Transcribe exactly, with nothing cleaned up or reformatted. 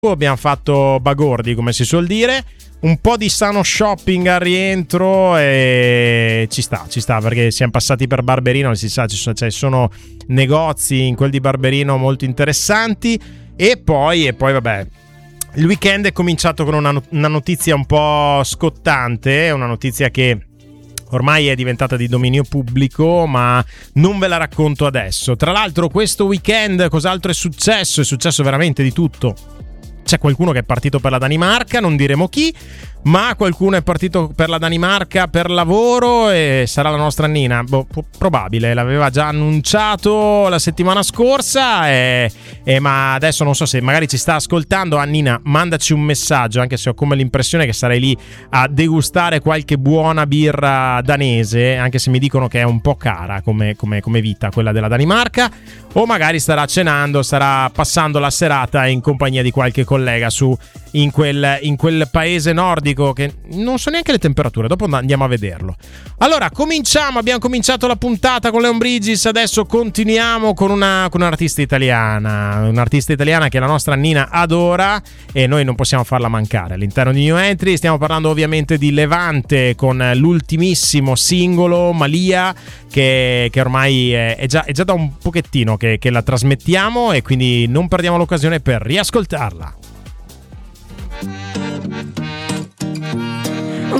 abbiamo fatto bagordi, come si suol dire, un po' di sano shopping al rientro e ci sta, ci sta perché siamo passati per Barberino, si sa, ci sono, cioè, sono negozi in quel di Barberino molto interessanti e poi, e poi vabbè, il weekend è cominciato con una, una notizia un po' scottante, una notizia che ormai è diventata di dominio pubblico, ma non ve la racconto adesso. Tra l'altro questo weekend cos'altro è successo? È successo veramente di tutto. C'è qualcuno che è partito per la Danimarca, non diremo chi, ma qualcuno è partito per la Danimarca per lavoro e sarà la nostra Nina. Boh, probabile, l'aveva già annunciato la settimana scorsa, e, e ma adesso non so se magari ci sta ascoltando. Ah, Nina, mandaci un messaggio, anche se ho come l'impressione che sarai lì a degustare qualche buona birra danese, anche se mi dicono che è un po' cara come, come, come vita quella della Danimarca, o magari starà cenando, starà passando la serata in compagnia di qualche collega su in quel, in quel paese nordico che non so neanche le temperature, dopo andiamo a vederlo. Allora cominciamo, abbiamo cominciato la puntata con Leon Bridges, adesso continuiamo con una con un'artista italiana, un'artista italiana che la nostra Nina adora e noi non possiamo farla mancare all'interno di New Entry. Stiamo parlando ovviamente di Levante con l'ultimissimo singolo Malia, che, che ormai è, è, già, è già da un pochettino che, che la trasmettiamo e quindi non perdiamo l'occasione per riascoltarla.